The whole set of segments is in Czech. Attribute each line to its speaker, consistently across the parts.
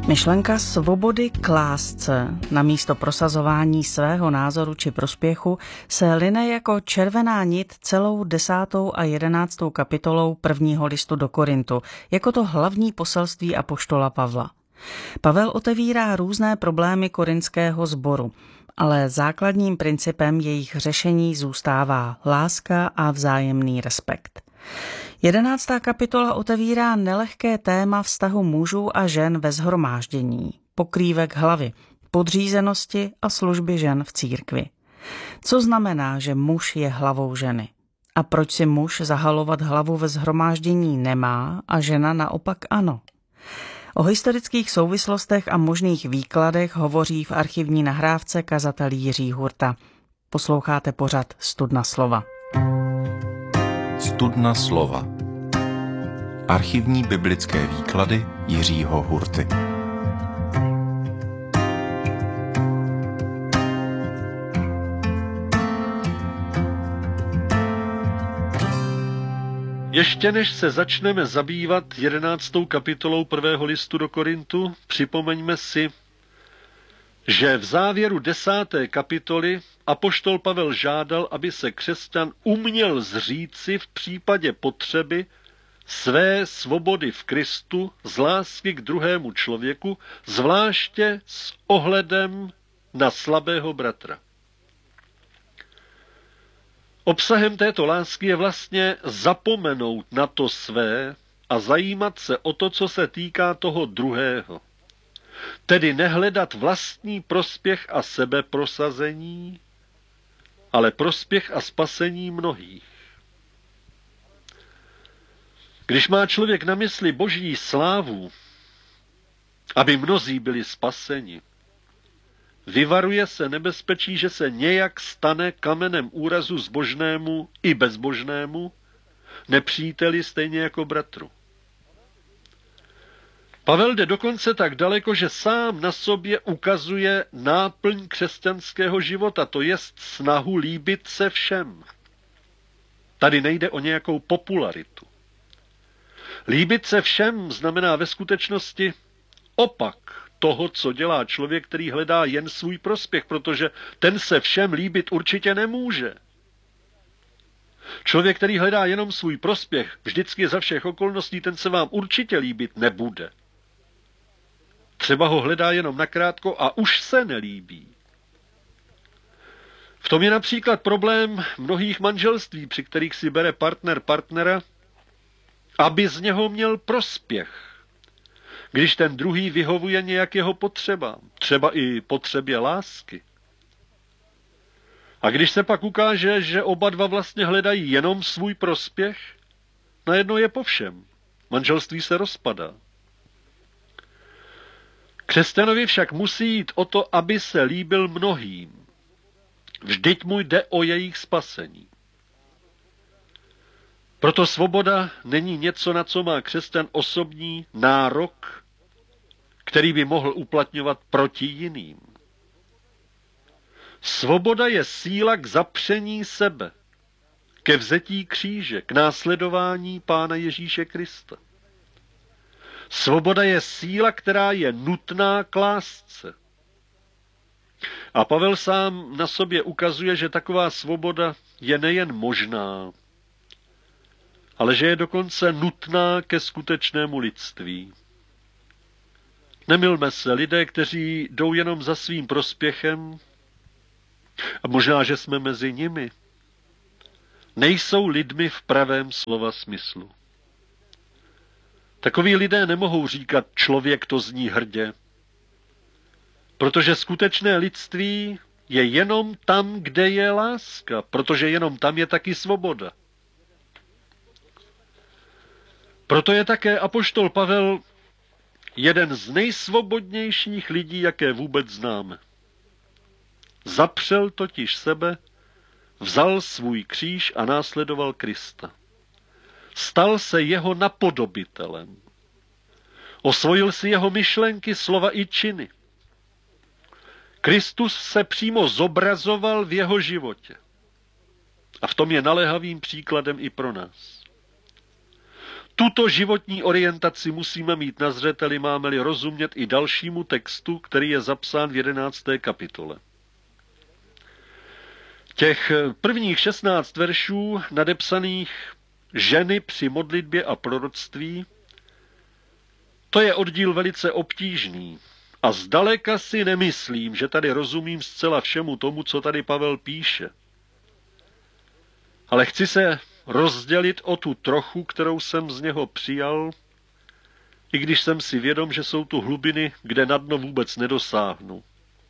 Speaker 1: Myšlenka svobody k lásce namísto prosazování svého názoru či prospěchu se line jako červená nit celou 10. a 11. kapitolou prvního listu do Korintu, jako to hlavní poselství apoštola Pavla. Pavel otevírá různé problémy korinského sboru, ale základním principem jejich řešení zůstává láska a vzájemný respekt. 11. kapitola otevírá nelehké téma vztahu mužů a žen ve shromáždění, pokrývek hlavy, podřízenosti a služby žen v církvi. Co znamená, že muž je hlavou ženy? A proč si muž zahalovat hlavu ve shromáždění nemá a žena naopak ano? O historických souvislostech a možných výkladech hovoří v archivní nahrávce kazatel Jiří Hurta. Posloucháte pořad Studna slova.
Speaker 2: Studna slova. Archivní biblické výklady Jiřího Hurty.
Speaker 3: Ještě než se začneme zabývat 11. kapitolou prvého listu do Korintu, připomeňme si, že v závěru 10. kapitoly apoštol Pavel žádal, aby se křesťan uměl zříci v případě potřeby své svobody v Kristu z lásky k druhému člověku, zvláště s ohledem na slabého bratra. Obsahem této lásky je vlastně zapomenout na to své a zajímat se o to, co se týká toho druhého. Tedy nehledat vlastní prospěch a sebeprosazení, ale prospěch a spasení mnohých. Když má člověk na mysli boží slávu, aby mnozí byli spaseni, vyvaruje se nebezpečí, že se nějak stane kamenem úrazu zbožnému i bezbožnému, nepříteli stejně jako bratru. Pavel jde dokonce tak daleko, že sám na sobě ukazuje náplň křesťanského života, to jest snahu líbit se všem. Tady nejde o nějakou popularitu. Líbit se všem znamená ve skutečnosti opak toho, co dělá člověk, který hledá jen svůj prospěch, protože ten se všem líbit určitě nemůže. Člověk, který hledá jenom svůj prospěch, vždycky za všech okolností, ten se vám určitě líbit nebude. Třeba ho hledá jenom nakrátko a už se nelíbí. V tom je například problém mnohých manželství, při kterých si bere partner partnera, aby z něho měl prospěch. Když ten druhý vyhovuje nějak jeho potřebám, třeba i potřebě lásky. A když se pak ukáže, že oba dva vlastně hledají jenom svůj prospěch, najednou je po všem. Manželství se rozpadá. Křesťanovi však musí jít o to, aby se líbil mnohým. Vždyť mu jde o jejich spasení. Proto svoboda není něco, na co má křesťan osobní nárok, který by mohl uplatňovat proti jiným. Svoboda je síla k zapření sebe, ke vzetí kříže, k následování Pána Ježíše Krista. Svoboda je síla, která je nutná k lásce. A Pavel sám na sobě ukazuje, že taková svoboda je nejen možná, ale že je dokonce nutná ke skutečnému lidství. Nemylme se, lidé, kteří jdou jenom za svým prospěchem, a možná, že jsme mezi nimi, nejsou lidmi v pravém slova smyslu. Takoví lidé nemohou říkat, člověk to zní hrdě, protože skutečné lidství je jenom tam, kde je láska, protože jenom tam je taky svoboda. Proto je také apoštol Pavel jeden z nejsvobodnějších lidí, jaké vůbec známe. Zapřel totiž sebe, vzal svůj kříž a následoval Krista. Stal se jeho napodobitelem. Osvojil si jeho myšlenky, slova i činy. Kristus se přímo zobrazoval v jeho životě. A v tom je naléhavým příkladem i pro nás. Tuto životní orientaci musíme mít na zřeteli, máme-li rozumět i dalšímu textu, který je zapsán v 11. kapitole. Těch prvních 16 veršů nadepsaných ženy při modlitbě a proroctví, to je oddíl velice obtížný. A zdaleka si nemyslím, že tady rozumím zcela všemu tomu, co tady Pavel píše. Ale chci se rozdělit o tu trochu, kterou jsem z něho přijal, i když jsem si vědom, že jsou tu hlubiny, kde na dno vůbec nedosáhnu.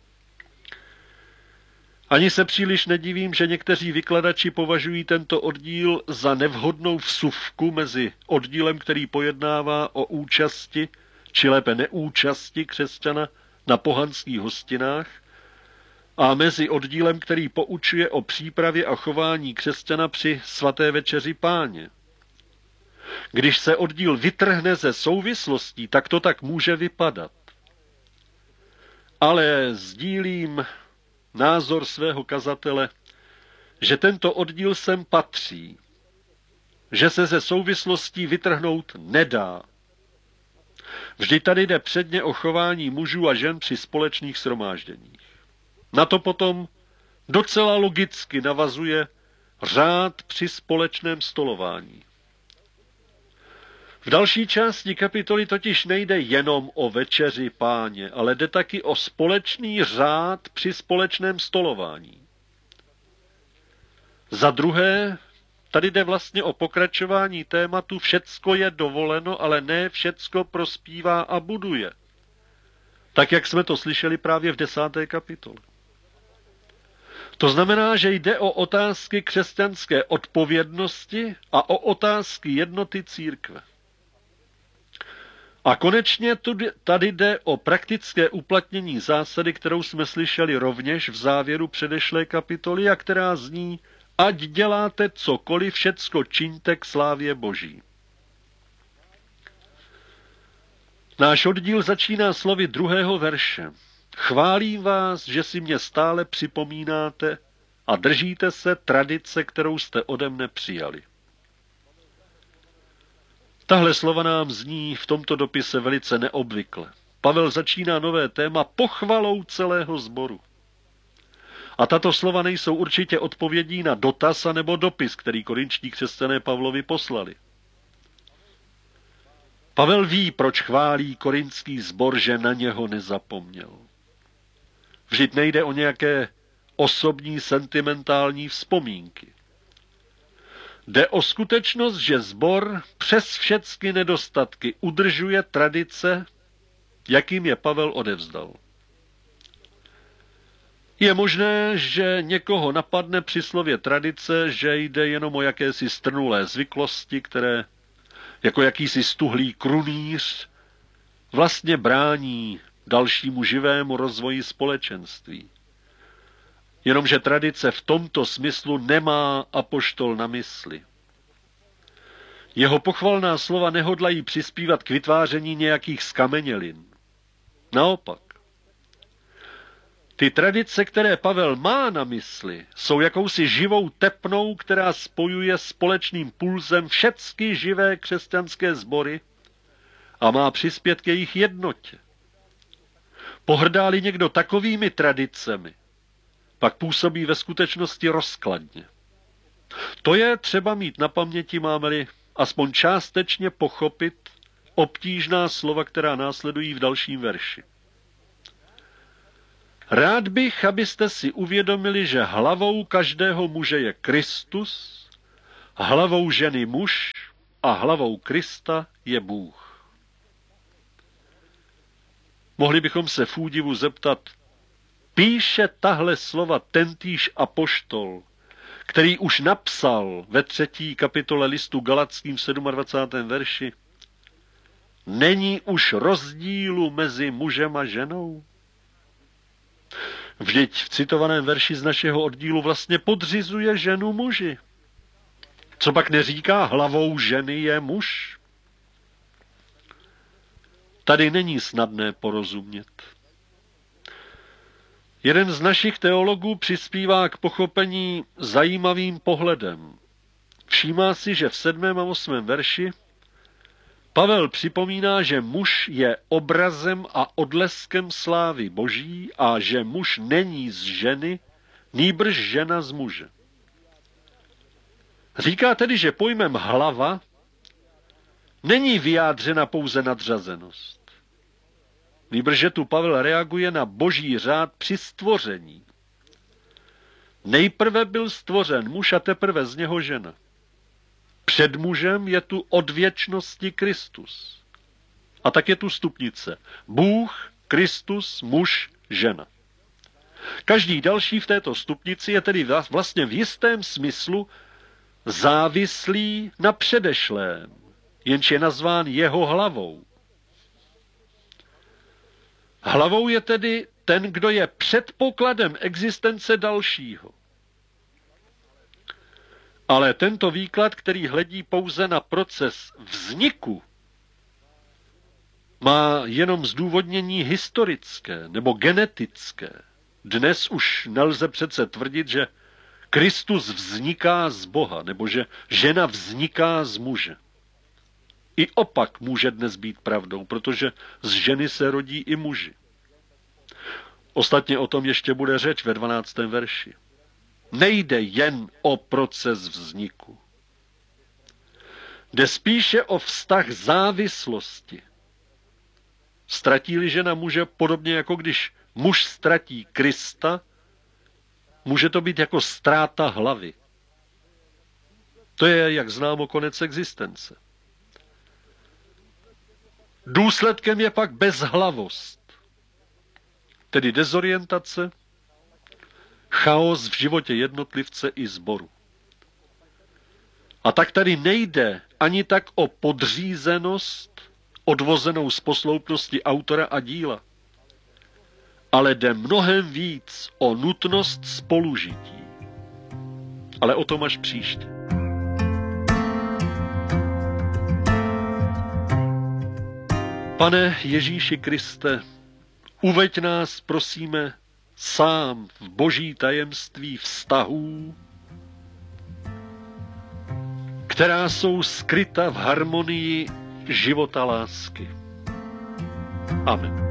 Speaker 3: Ani se příliš nedivím, že někteří vykladači považují tento oddíl za nevhodnou vsuvku mezi oddílem, který pojednává o účasti, či lépe neúčasti křesťana na pohanských hostinách, a mezi oddílem, který poučuje o přípravě a chování křesťana při svaté večeři Páně. Když se oddíl vytrhne ze souvislostí, tak to tak může vypadat. Ale sdílím názor svého kazatele, že tento oddíl sem patří, že se ze souvislostí vytrhnout nedá. Vždy tady jde předně o chování mužů a žen při společných shromážděních. Na to potom docela logicky navazuje řád při společném stolování. V další části kapitoly totiž nejde jenom o večeři Páně, ale jde taky o společný řád při společném stolování. Za druhé, tady jde vlastně o pokračování tématu všecko je dovoleno, ale ne všecko prospívá a buduje. Tak, jak jsme to slyšeli právě v 10. kapitole. To znamená, že jde o otázky křesťanské odpovědnosti a o otázky jednoty církve. A konečně tady jde o praktické uplatnění zásady, kterou jsme slyšeli rovněž v závěru předešlé kapitoly a která zní: ať děláte cokoliv, všecko čiňte k slávě Boží. Náš oddíl začíná slovy 2. verše. Chválím vás, že si mě stále připomínáte a držíte se tradice, kterou jste ode mne přijali. Tahle slova nám zní v tomto dopise velice neobvykle. Pavel začíná nové téma pochvalou celého sboru. A tato slova nejsou určitě odpovědí na dotaz nebo dopis, který korinští křesťané Pavlovi poslali. Pavel ví, proč chválí korinský sbor, že na něho nezapomněl. Vždyť nejde o nějaké osobní sentimentální vzpomínky. Jde o skutečnost, že sbor přes všechny nedostatky udržuje tradice, jakým je Pavel odevzdal. Je možné, že někoho napadne při slově tradice, že jde jenom o jakési strnulé zvyklosti, které jako jakýsi stuhlý krunýř vlastně brání dalšímu živému rozvoji společenství. Jenomže tradice v tomto smyslu nemá apoštol na mysli. Jeho pochvalná slova nehodlají přispívat k vytváření nějakých skamenělin. Naopak. Ty tradice, které Pavel má na mysli, jsou jakousi živou tepnou, která spojuje společným pulzem všechny živé křesťanské sbory a má přispět k jejich jednotě. Pohrdá-li někdo takovými tradicemi, pak působí ve skutečnosti rozkladně. To je třeba mít na paměti, máme-li aspoň částečně pochopit obtížná slova, která následují v dalším verši. Rád bych, abyste si uvědomili, že hlavou každého muže je Kristus, hlavou ženy muž a hlavou Krista je Bůh. Mohli bychom se v údivu zeptat, píše tahle slova tentýž apoštol, který už napsal ve 3. kapitole listu Galatským v 27. verši, není už rozdílu mezi mužem a ženou? Vždyť v citovaném verši z našeho oddílu vlastně podřizuje ženu muži. Co pak neříká, hlavou ženy je muž? Tady není snadné porozumět. Jeden z našich teologů přispívá k pochopení zajímavým pohledem. Všímá si, že v 7. a 8. verši Pavel připomíná, že muž je obrazem a odleskem slávy Boží a že muž není z ženy, nýbrž žena z muže. Říká tedy, že pojmem hlava není vyjádřena pouze nadřazenost. Nýbrž, že tu Pavel reaguje na Boží řád při stvoření. Nejprve byl stvořen muž a teprve z něho žena. Před mužem je tu od věčnosti Kristus. A tak je tu stupnice. Bůh, Kristus, muž, žena. Každý další v této stupnici je tedy vlastně v jistém smyslu závislý na předešlém, jenž je nazván jeho hlavou. Hlavou je tedy ten, kdo je předpokladem existence dalšího. Ale tento výklad, který hledí pouze na proces vzniku, má jenom zdůvodnění historické nebo genetické. Dnes už nelze přece tvrdit, že Kristus vzniká z Boha, nebo že žena vzniká z muže. I opak může dnes být pravdou, protože z ženy se rodí i muži. Ostatně o tom ještě bude řeč ve 12. verši. Nejde jen o proces vzniku. Jde spíše o vztah závislosti. Ztratí-li žena muže podobně jako když muž ztratí Krista, může to být jako ztráta hlavy. To je, jak známo, konec existence. Důsledkem je pak bezhlavost, tedy dezorientace, chaos v životě jednotlivce i sboru. A tak tady nejde ani tak o podřízenost, odvozenou z posloupnosti autora a díla, ale jde mnohem víc o nutnost spolužití. Ale o tom až příště. Pane Ježíši Kriste, uveď nás, prosíme, sám v boží tajemství vztahů, která jsou skryta v harmonii života lásky. Amen.